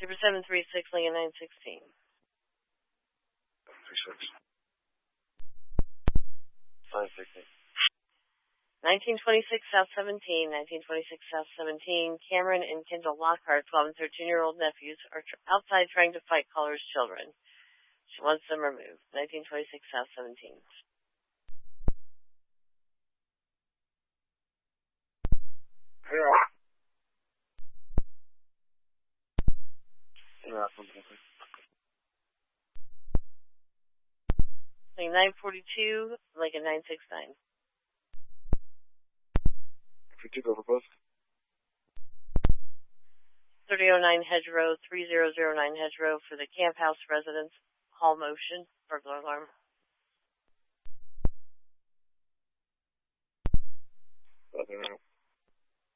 Paper 736, Lincoln 916. 36. 560. 1926 South 17, 1926 South 17. Cameron and Kendall Lockhart, 12 and 13-year-old nephews, are outside trying to fight caller's children. She wants them removed. 1926 South 17. Yeah. Lincoln 942, Lincoln 969. 52 over both. 3009 Hedgerow, 3009 Hedgerow for the Camp House residence. Hall motion, burglar alarm. Other